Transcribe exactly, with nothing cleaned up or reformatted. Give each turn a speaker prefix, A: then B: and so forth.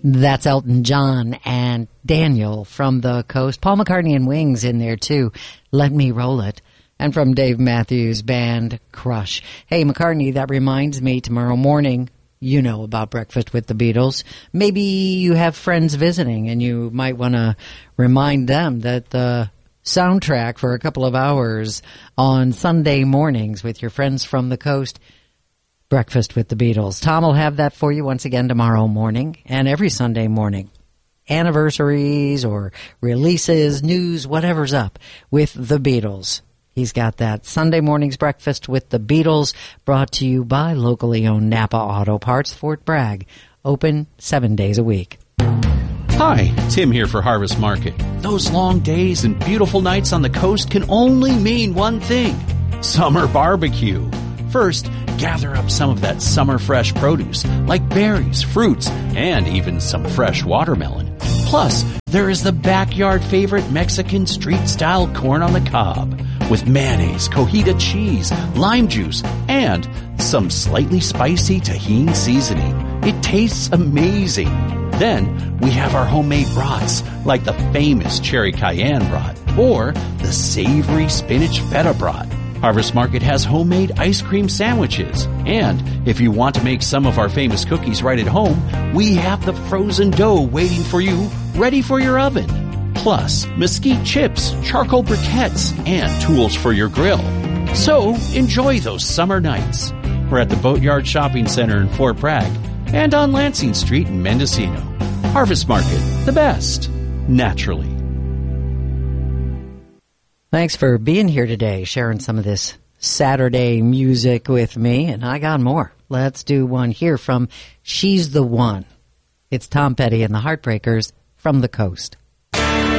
A: That's Elton John and Daniel from the Coast. Paul McCartney and Wings in there, too. Let Me Roll It. And from Dave Matthews Band, Crush. Hey, McCartney, that reminds me, tomorrow morning, you know about Breakfast with the Beatles. Maybe you have friends visiting, and you might want to remind them that the soundtrack for a couple of hours on Sunday mornings with your friends from the Coast, Breakfast with the Beatles. Tom will have that for you once again tomorrow morning and every Sunday morning. Anniversaries or releases, news, whatever's up with the Beatles. He's got that Sunday morning's Breakfast with the Beatles, brought to you by locally owned Napa Auto Parts, Fort Bragg. Open seven days a week.
B: Hi, Tim here for Harvest Market. Those long days and beautiful nights on the coast can only mean one thing: summer barbecue. First, gather up some of that summer fresh produce, like berries, fruits, and even some fresh watermelon. Plus, there is the backyard favorite Mexican street-style corn on the cob, with mayonnaise, cojita cheese, lime juice, and some slightly spicy tahini seasoning. It tastes amazing. Then, we have our homemade brats, like the famous cherry cayenne brat, or the savory spinach feta brat. Harvest Market has homemade ice cream sandwiches. And if you want to make some of our famous cookies right at home, we have the frozen dough waiting for you, ready for your oven. Plus, mesquite chips, charcoal briquettes, and tools for your grill. So, enjoy those summer nights. We're at the Boatyard Shopping Center in Fort Bragg and on Lansing Street in Mendocino. Harvest Market, the best, naturally.
A: Thanks for being here today, sharing some of this Saturday music with me, and I got more. Let's do one here from She's the One. It's Tom Petty and the Heartbreakers from the Coast.